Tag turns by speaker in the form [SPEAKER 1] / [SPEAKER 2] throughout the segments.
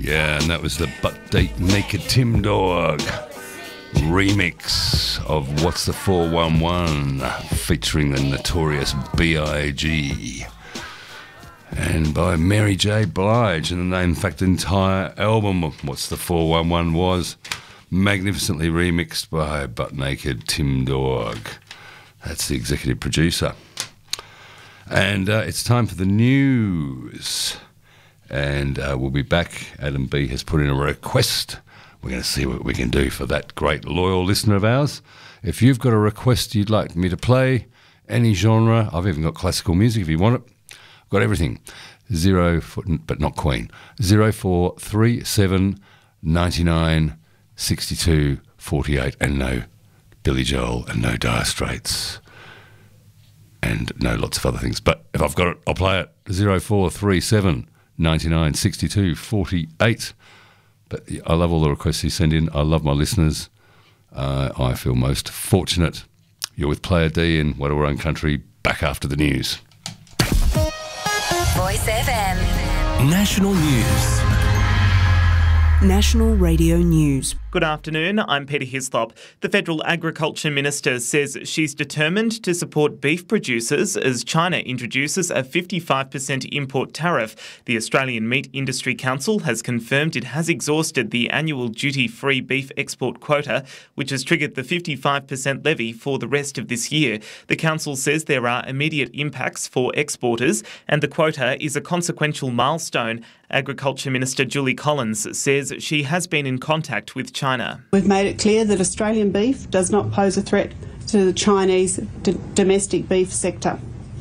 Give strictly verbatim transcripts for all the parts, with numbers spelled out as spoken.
[SPEAKER 1] Yeah, and that was the Butt Date Naked Tim Dog remix of What's the four one one featuring the notorious B I G and by Mary J. Blige, and the name, in fact, the entire album of What's the four one one was magnificently remixed by Butt Naked Tim Dog. That's the executive producer. And uh, it's time for the news. And uh, we'll be back. Adam B has put in a request. We're going to see what we can do for that great loyal listener of ours. If you've got a request you'd like me to play, any genre, I've even got classical music if you want it. I've got everything. Zero, but not Queen. Zero four three seven ninety nine sixty two forty eight, and no Billy Joel and no Dire Straits and no lots of other things. But if I've got it, I'll play it. Zero four three seven ninety-nine sixty-two forty-eight. But I love all the requests you send in. I love my listeners. Uh, I feel most fortunate. You're with Player D in What Our Own Country. Back after the news.
[SPEAKER 2] Voice F M.
[SPEAKER 3] National News.
[SPEAKER 4] National Radio News.
[SPEAKER 5] Good afternoon, I'm Peter Hislop. The Federal Agriculture Minister says she's determined to support beef producers as China introduces a fifty-five percent import tariff. The Australian Meat Industry Council has confirmed it has exhausted the annual duty-free beef export quota, which has triggered the fifty-five percent levy for the rest of this year. The council says there are immediate impacts for exporters, and the quota is a consequential milestone. Agriculture Minister Julie Collins says she has been in contact with China.
[SPEAKER 6] We've made it clear that Australian beef does not pose a threat to the Chinese d- domestic beef sector.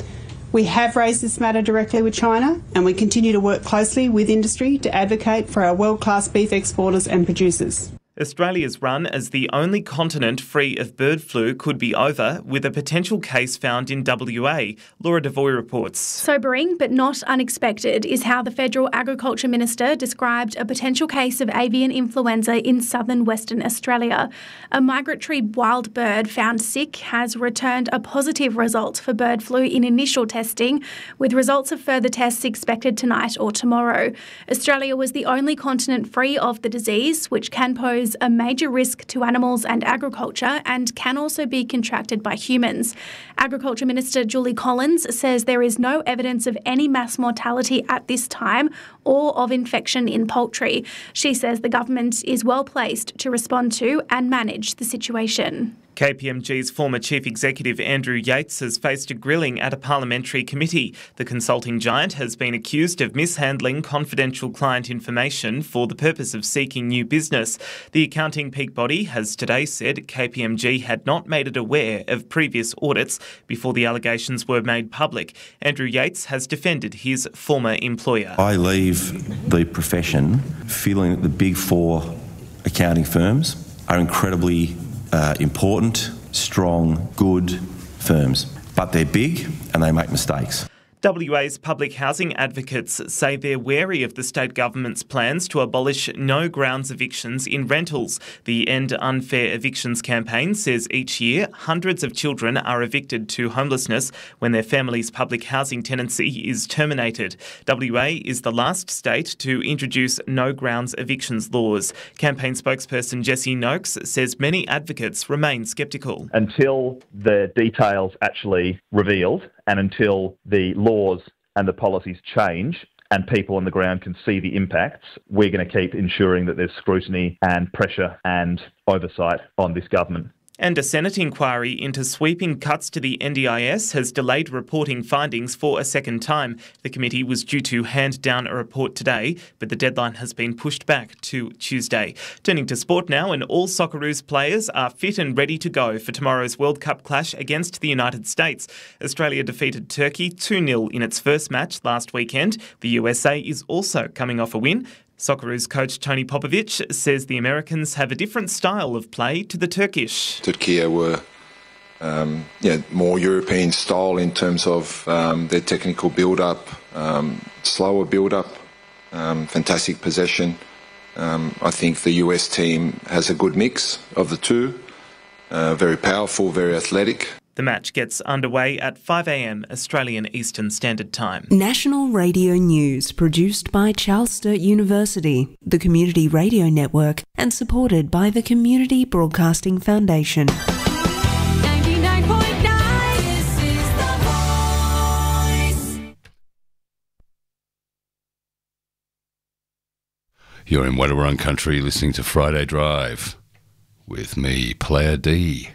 [SPEAKER 6] We have raised this matter directly with China, and we continue to work closely with industry to advocate for our world-class beef exporters and producers.
[SPEAKER 5] Australia's run as the only continent free of bird flu could be over, with a potential case found in W A. Laura Devoy reports.
[SPEAKER 7] Sobering but not unexpected is how the Federal Agriculture Minister described a potential case of avian influenza in southern Western Australia. A migratory wild bird found sick has returned a positive result for bird flu in initial testing, with results of further tests expected tonight or tomorrow. Australia was the only continent free of the disease, which can pose a major risk to animals and agriculture and can also be contracted by humans. Agriculture Minister Julie Collins says there is no evidence of any mass mortality at this time or of infection in poultry. She says the government is well placed to respond to and manage the situation.
[SPEAKER 5] K P M G's former chief executive Andrew Yates has faced a grilling at a parliamentary committee. The consulting giant has been accused of mishandling confidential client information for the purpose of seeking new business. The accounting peak body has today said K P M G had not made it aware of previous audits before the allegations were made public. Andrew Yates has defended his former employer.
[SPEAKER 8] I leave the profession feeling that the big four accounting firms are incredibly Uh, important, strong, good firms. But they're big and they make mistakes.
[SPEAKER 5] W A's public housing advocates say they're wary of the state government's plans to abolish no grounds evictions in rentals. The End Unfair Evictions campaign says each year hundreds of children are evicted to homelessness when their family's public housing tenancy is terminated. W A is the last state to introduce no grounds evictions laws. Campaign spokesperson Jesse Noakes says many advocates remain sceptical.
[SPEAKER 9] Until the details actually revealed and until the laws and the policies change and people on the ground can see the impacts, we're going to keep ensuring that there's scrutiny and pressure and oversight on this government.
[SPEAKER 5] And a Senate inquiry into sweeping cuts to the N D I S has delayed reporting findings for a second time. The committee was due to hand down a report today, but the deadline has been pushed back to Tuesday. Turning to sport now, and all Socceroos players are fit and ready to go for tomorrow's World Cup clash against the United States. Australia defeated Turkey two nil in its first match last weekend. The U S A is also coming off a win. Socceroos coach Tony Popovic says the Americans have a different style of play to the Turkish.
[SPEAKER 10] Turkey were um, yeah, more European style in terms of um, their technical build-up, um, slower build-up, um, fantastic possession. Um, I think the U S team has a good mix of the two, uh, very powerful, very athletic.
[SPEAKER 5] The match gets underway at five a m Australian Eastern Standard Time.
[SPEAKER 3] National Radio News, produced by Charles Sturt University, the Community Radio Network, and supported by the Community Broadcasting Foundation.
[SPEAKER 2] ninety-nine point nine, this is The Voice.
[SPEAKER 1] You're in Wadawurrung country listening to Friday Drive with me, Player D.